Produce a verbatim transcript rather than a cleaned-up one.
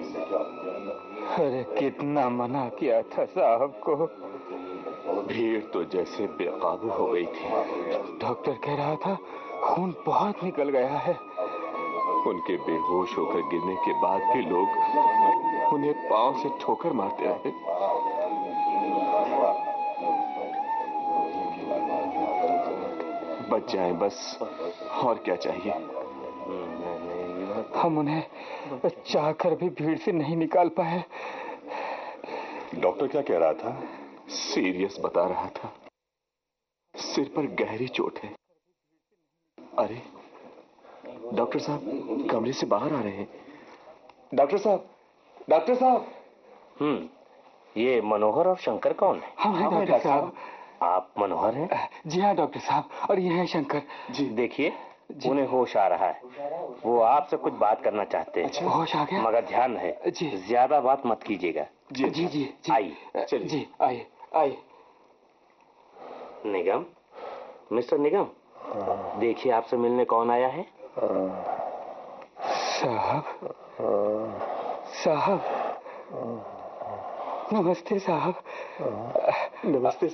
अरे कितना मना किया था साहब को। भीड़ तो जैसे बेकाबू हो गई थी। डॉक्टर कह रहा था खून बहुत निकल गया है। उनके बेहोश होकर गिरने के बाद भी लोग उन्हें पांव से ठोकर मारते रहे। बच जाएं बस, और क्या चाहिए। हम उन्हें चाहकर भी भीड़ से नहीं निकाल पाए। डॉक्टर क्या कह रहा था? सीरियस बता रहा था। सिर पर गहरी चोट है। अरे डॉक्टर साहब कमरे से बाहर आ रहे हैं। डॉक्टर साहब, डॉक्टर साहब। हम्म, ये मनोहर और शंकर कौन है? हम हैं डॉक्टर साहब। आप मनोहर हैं? जी हाँ डॉक्टर साहब, और ये हैं शंकर जी। देखिए उन्हें होश आ रहा है, वो आपसे कुछ बात करना चाहते हैं। अच्छा, होश आ गया? मगर ध्यान है जी, ज्यादा बात मत कीजिएगा। जी जी जी, जी। आइए जी, आइए आइए। निगम, मिस्टर निगम, देखिए आपसे मिलने कौन आया है। साहब, साहब, नमस्ते साहब। नमस्ते